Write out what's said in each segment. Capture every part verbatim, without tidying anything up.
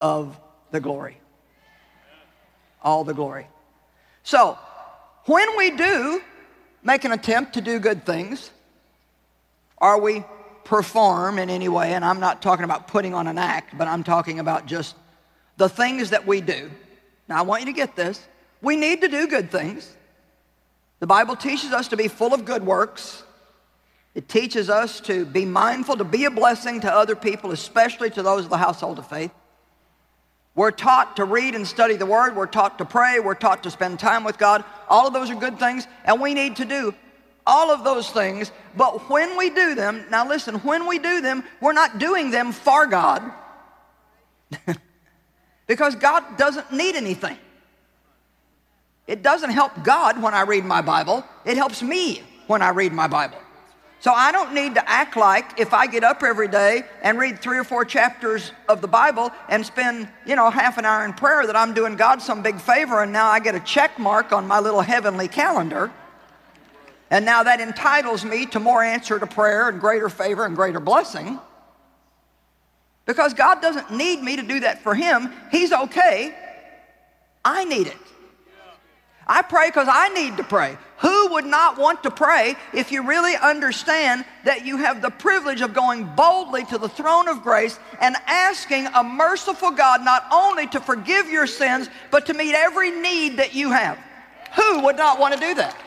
of the glory. All the glory. So, when we do make an attempt to do good things, or we perform in any way, and I'm not talking about putting on an act, but I'm talking about just the things that we do. Now, I want you to get this. We need to do good things. The Bible teaches us to be full of good works. It teaches us to be mindful, to be a blessing to other people, especially to those of the household of faith. We're taught to read and study the Word. We're taught to pray. We're taught to spend time with God. All of those are good things, and we need to do all of those things. But when we do them, now listen, when we do them, we're not doing them for God because God doesn't need anything. It doesn't help God when I read my Bible. It helps me when I read my Bible. So I don't need to act like if I get up every day and read three or four chapters of the Bible and spend, you know, half an hour in prayer that I'm doing God some big favor, and now I get a check mark on my little heavenly calendar. And now that entitles me to more answer to prayer and greater favor and greater blessing. Because God doesn't need me to do that for Him. He's okay. I need it. I pray because I need to pray. Who would not want to pray if you really understand that you have the privilege of going boldly to the throne of grace and asking a merciful God not only to forgive your sins, but to meet every need that you have? Who would not want to do that?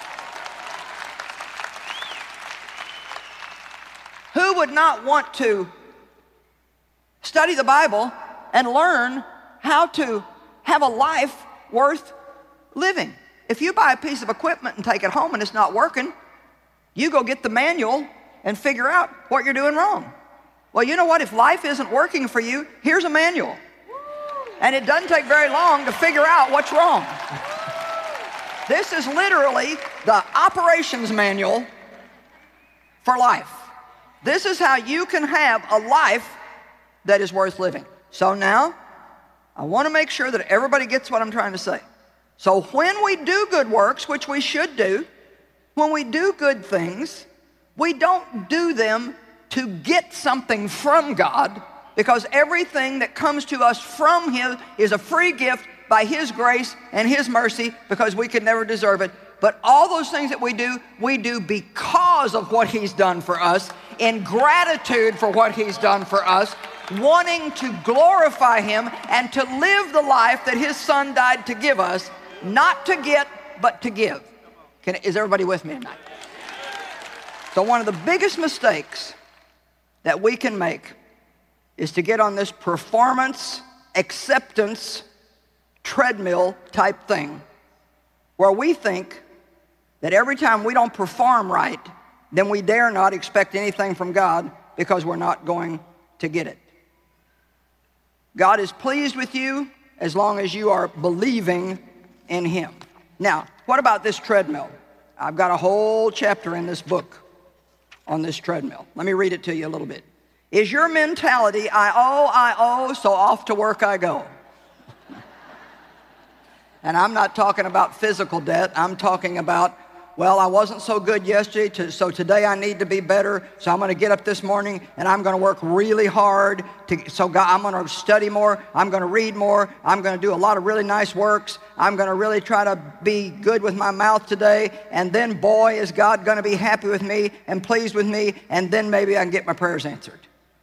Who would not want to study the Bible and learn how to have a life worth living? If you buy a piece of equipment and take it home and it's not working, you go get the manual and figure out what you're doing wrong. Well, you know what? If life isn't working for you, here's a manual. And it doesn't take very long to figure out what's wrong. This is literally the operations manual for life. This is how you can have a life that is worth living. So now, I want to make sure that everybody gets what I'm trying to say. So when we do good works, which we should do, when we do good things, we don't do them to get something from God, because everything that comes to us from Him is a free gift by His grace and His mercy, because we could never deserve it. But all those things that we do, we do because of what He's done for us, in gratitude for what He's done for us, wanting to glorify Him and to live the life that His Son died to give us, not to get, but to give. Can, is everybody with me tonight? So one of the biggest mistakes that we can make is to get on this performance, acceptance, treadmill type thing, where we think that every time we don't perform right, then we dare not expect anything from God because we're not going to get it. God is pleased with you as long as you are believing in Him. Now, what about this treadmill? I've got a whole chapter in this book on this treadmill. Let me read it to you a little bit. Is your mentality, I owe, I owe, so off to work I go? And I'm not talking about physical debt. I'm talking about, well, I wasn't so good yesterday, to, so today I need to be better, so I'm going to get up this morning and I'm going to work really hard. To, so God, I'm going to study more. I'm going to read more. I'm going to do a lot of really nice works. I'm going to really try to be good with my mouth today. And then, boy, is God going to be happy with me and pleased with me, and then maybe I can get my prayers answered.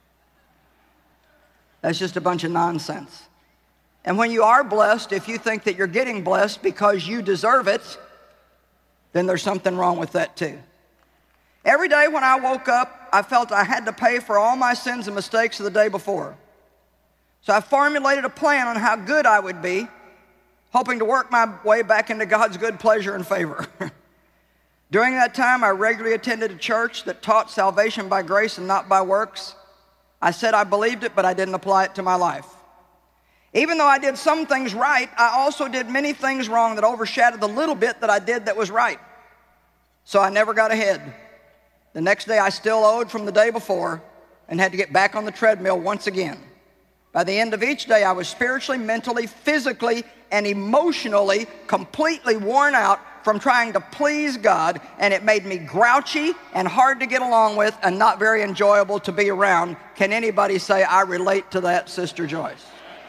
That's just a bunch of nonsense. And when you are blessed, if you think that you're getting blessed because you deserve it, then there's something wrong with that too. Every day when I woke up, I felt I had to pay for all my sins and mistakes of the day before. So I formulated a plan on how good I would be, hoping to work my way back into God's good pleasure and favor. During that time, I regularly attended a church that taught salvation by grace and not by works. I said I believed it, but I didn't apply it to my life. Even though I did some things right, I also did many things wrong that overshadowed the little bit that I did that was right. So I never got ahead. The next day I still owed from the day before and had to get back on the treadmill once again. By the end of each day, I was spiritually, mentally, physically, and emotionally completely worn out from trying to please God, and it made me grouchy and hard to get along with and not very enjoyable to be around. Can anybody say, I relate to that, Sister Joyce?